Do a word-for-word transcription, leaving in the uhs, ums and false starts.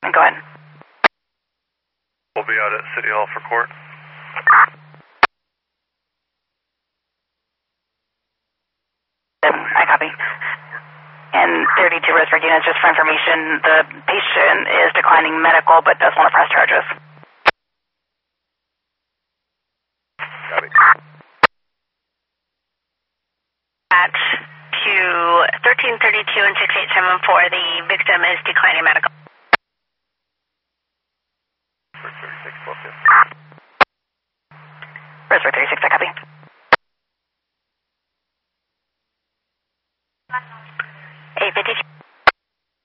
Go ahead. We'll be out at City Hall for court. I copy. And thirty-two Roseburg units, just for information, the patient is declining medical but does want to press charges. Copy. At to thirteen thirty-two and six eight seven four, the victim is declining medical. thirty-six, Roseburg thirty-six, I copy.